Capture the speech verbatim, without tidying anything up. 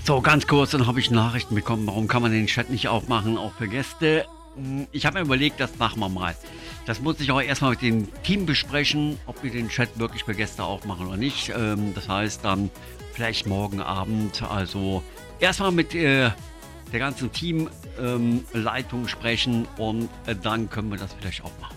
So, ganz kurz, dann habe ich Nachrichten bekommen. Warum kann man den Chat nicht aufmachen, auch für Gäste? Ich habe mir überlegt, das machen wir mal. Das muss ich auch erstmal mit dem Team besprechen, ob wir den Chat wirklich für Gäste aufmachen oder nicht. Ähm, das heißt dann vielleicht morgen Abend. Also erstmal mit äh, der ganzen Teamleitung ähm, sprechen und äh, dann können wir das vielleicht auch machen.